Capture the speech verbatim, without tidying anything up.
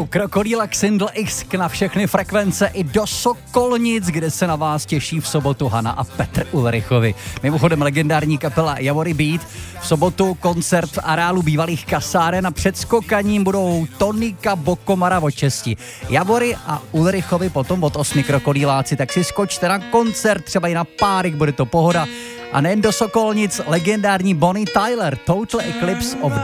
U Krokodýla Xindl X na všechny frekvence i do Sokolnic, kde se na vás těší v sobotu Hana a Petr Ulrichovi. Mimochodem legendární kapela Javory Beat. V sobotu koncert v areálu bývalých kasáren a před skokaním budou Tonika Bokomara od česti. Javory a Ulrichovi potom od osmi krokodýláci, tak si skočte na koncert, třeba i na párek, bude to pohoda. A nejen do Sokolnic, legendární Bonnie Tyler, Total Eclipse of